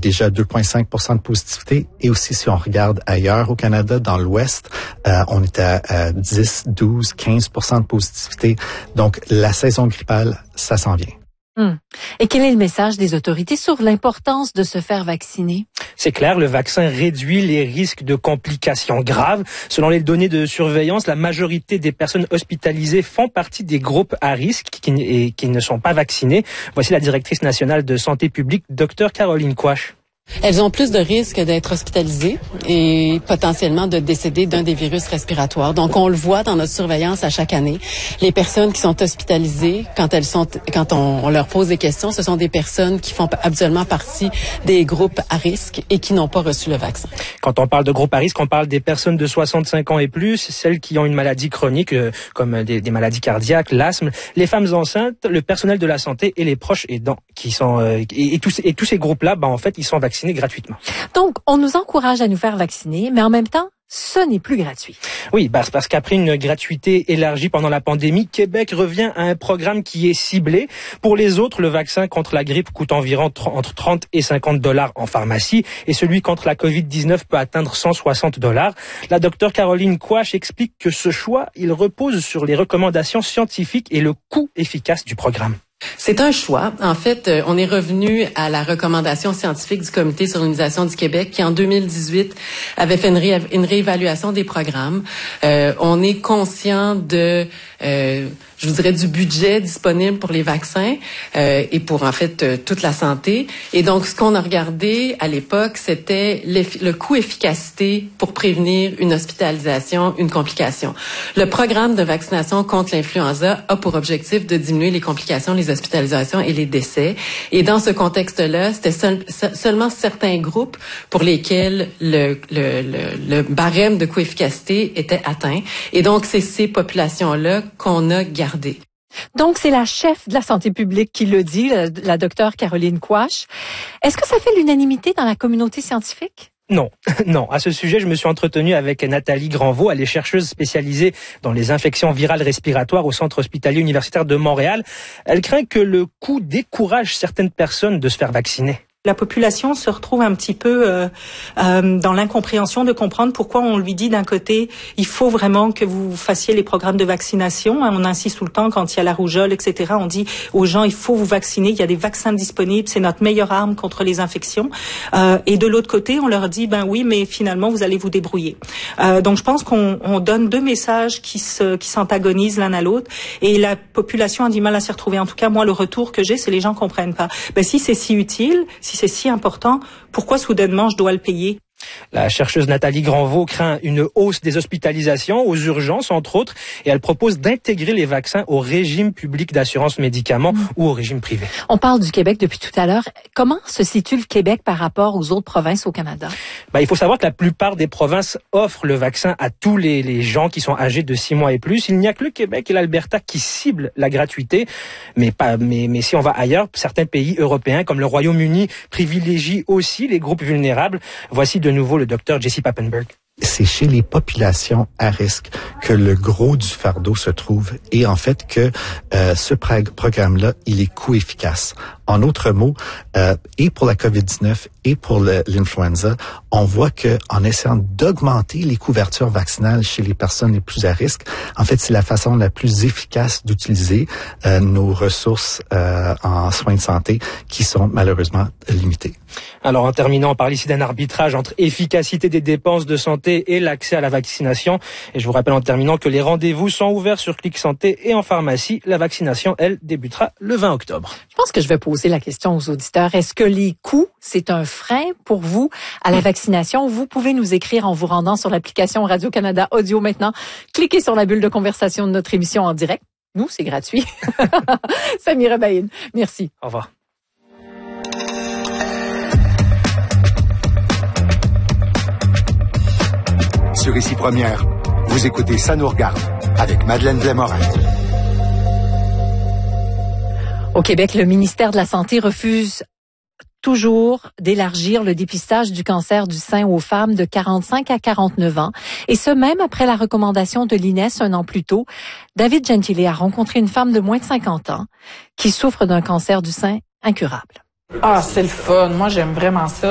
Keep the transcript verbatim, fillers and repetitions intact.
déjà à deux virgule cinq pour cent de positivité. Et aussi, si on regarde ailleurs au Canada, dans l'Ouest, euh, on est à, à dix, douze, quinze pour cent de positivité. Donc, la saison grippale, ça s'en vient. Hum. Et quel est le message des autorités sur l'importance de se faire vacciner? C'est clair, le vaccin réduit les risques de complications graves. Selon les données de surveillance, la majorité des personnes hospitalisées font partie des groupes à risque qui, et qui ne sont pas vaccinés. Voici la directrice nationale de santé publique, Dr Caroline Quach. Elles ont plus de risques d'être hospitalisées et potentiellement de décéder d'un des virus respiratoires. Donc, on le voit dans notre surveillance à chaque année. Les personnes qui sont hospitalisées, quand elles sont, quand on, on leur pose des questions, ce sont des personnes qui font habituellement partie des groupes à risque et qui n'ont pas reçu le vaccin. Quand on parle de groupes à risque, on parle des personnes de soixante-cinq ans et plus, celles qui ont une maladie chronique, euh, comme des, des maladies cardiaques, l'asthme, les femmes enceintes, le personnel de la santé et les proches aidants, qui sont euh, et, et tous et tous ces groupes-là, ben en fait, ils sont vaccinés gratuitement. Donc, on nous encourage à nous faire vacciner, mais en même temps, ce n'est plus gratuit. Oui, parce, parce qu'après une gratuité élargie pendant la pandémie, Québec revient à un programme qui est ciblé. Pour les autres, le vaccin contre la grippe coûte environ entre trente et cinquante dollars en pharmacie et celui contre la covid dix-neuf peut atteindre cent soixante dollars. La docteure Caroline Quach explique que ce choix, il repose sur les recommandations scientifiques et le coût efficace du programme. C'est un choix. En fait, on est revenu à la recommandation scientifique du Comité sur l'immunisation du Québec qui, en deux mille dix-huit, avait fait une, ré- une réévaluation des programmes. Euh, on est conscient de, euh, je vous dirais, du budget disponible pour les vaccins euh, et pour, en fait, euh, toute la santé. Et donc, ce qu'on a regardé à l'époque, c'était le coût-efficacité pour prévenir une hospitalisation, une complication. Le programme de vaccination contre l'influenza a pour objectif de diminuer les complications, les hospitalisations et les décès. Et dans ce contexte-là, c'était seul, seulement certains groupes pour lesquels le, le, le, le barème de coût-efficacité était atteint. Et donc, c'est ces populations-là qu'on a gardées. Donc, c'est la chef de la santé publique qui le dit, la, la docteure Caroline Quach. Est-ce que ça fait l'unanimité dans la communauté scientifique? Non, non. À ce sujet, je me suis entretenu avec Nathalie Granvaux. Elle est chercheuse spécialisée dans les infections virales respiratoires au Centre hospitalier universitaire de Montréal. Elle craint que le coût décourage certaines personnes de se faire vacciner. La population se retrouve un petit peu euh, euh, dans l'incompréhension de comprendre pourquoi on lui dit d'un côté il faut vraiment que vous fassiez les programmes de vaccination. On insiste tout le temps quand il y a la rougeole, et cetera. On dit aux gens il faut vous vacciner, il y a des vaccins disponibles, c'est notre meilleure arme contre les infections. Euh, et de l'autre côté, on leur dit ben oui, mais finalement vous allez vous débrouiller. Euh, donc je pense qu'on on donne deux messages qui se qui s'antagonisent l'un à l'autre et la population a du mal à s'y retrouver. En tout cas, moi le retour que j'ai, c'est les gens comprennent pas. Ben si c'est si utile, si c'est si important, pourquoi soudainement je dois le payer? La chercheuse Nathalie Granvaux craint une hausse des hospitalisations aux urgences, entre autres, et elle propose d'intégrer les vaccins au régime public d'assurance médicaments mmh. ou au régime privé. On parle du Québec depuis tout à l'heure. Comment se situe le Québec par rapport aux autres provinces au Canada? Ben, il faut savoir que la plupart des provinces offrent le vaccin à tous les, les gens qui sont âgés de six mois et plus. Il n'y a que le Québec et l'Alberta qui ciblent la gratuité. Mais, pas, mais, mais si on va ailleurs, certains pays européens, comme le Royaume-Uni, privilégient aussi les groupes vulnérables. Voici de nouveau le docteur Jesse Papenburg. C'est chez les populations à risque que le gros du fardeau se trouve et en fait que euh, ce prog- programme-là, il est coût-efficace. En d'autres mots, euh, et pour la covid dix-neuf et pour le, l'influenza, on voit que en essayant d'augmenter les couvertures vaccinales chez les personnes les plus à risque, en fait, c'est la façon la plus efficace d'utiliser euh, nos ressources euh, en soins de santé qui sont malheureusement limitées. Alors, en terminant, on parle ici d'un arbitrage entre efficacité des dépenses de santé et l'accès à la vaccination. Et je vous rappelle en terminant que les rendez-vous sont ouverts sur Clic Santé et en pharmacie. La vaccination, elle, débutera le vingt octobre. Je pense que je vais poser la question aux auditeurs. Est-ce que les coûts, c'est un frein pour vous à la vaccination? Vous pouvez nous écrire en vous rendant sur l'application Radio-Canada Audio maintenant. Cliquez sur la bulle de conversation de notre émission en direct. Nous, c'est gratuit. Samira Baïd, merci. Au revoir. Sur Ici Première, vous écoutez Ça nous regarde avec Madeleine Blais-Morin. Au Québec, le ministère de la Santé refuse toujours d'élargir le dépistage du cancer du sein aux femmes de quarante-cinq à quarante-neuf ans. Et ce, même après la recommandation de l'I N E S un an plus tôt. David Gentile a rencontré une femme de moins de cinquante ans qui souffre d'un cancer du sein incurable. Ah, c'est le fun. Moi, j'aime vraiment ça.